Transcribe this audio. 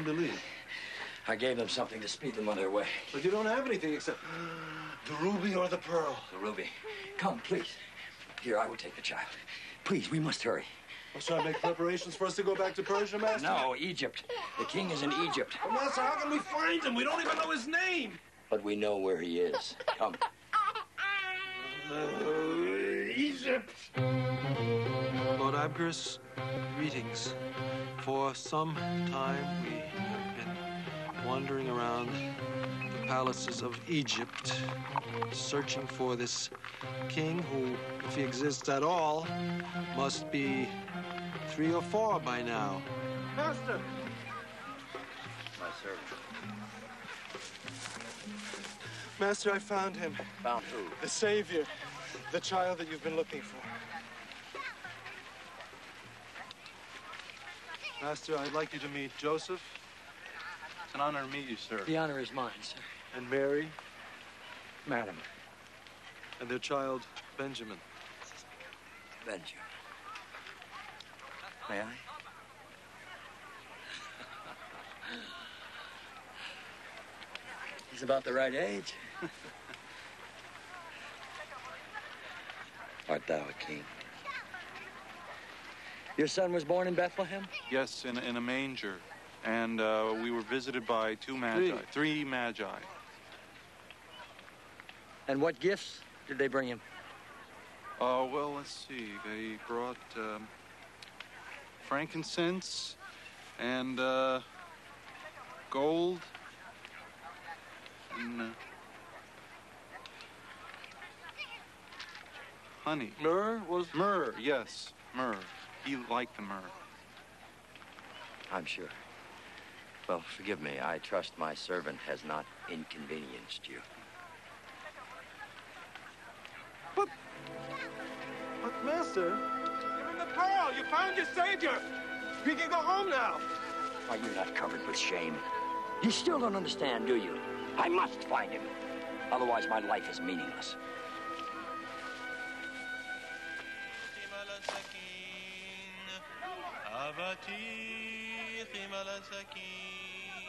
to leave? I gave them something to speed them on their way. But you don't have anything except the ruby or the pearl. The ruby. Come, please. Here, I will take the child. Please, we must hurry. Well, shall I make preparations for us to go back to Persia, Master? No, Egypt. The king is in Egypt. Well, Master, how can we find him? We don't even know his name. But we know where he is. Come. Egypt. Lord Abgarus, greetings. For some time we have been wandering around the palaces of Egypt, searching for this king who, if he exists at all, must be 3 or 4 by now. Master. My servant. Master, I found him. Found who? The Savior. The child that you've been looking for. Master, I'd like you to meet Joseph. It's an honor to meet you, sir. The honor is mine, sir. And Mary. Madam. And their child, Benjamin. Benjamin. May I? He's about the right age. Art thou a king? Your son was born in Bethlehem? Yes, in a manger. And we were visited by 2 magi. 3 magi. And what gifts did they bring him? Well, let's see. They brought frankincense and gold and honey. Myrrh was... Myrrh, yes, myrrh. He liked the myrrh. I'm sure. Well, forgive me. I trust my servant has not inconvenienced you. But, Master, you're in the pearl. You found your Savior. We can go home now. Are you not covered with shame? You still don't understand, do you? I must find him. Otherwise, my life is meaningless. أبتي خمل سكين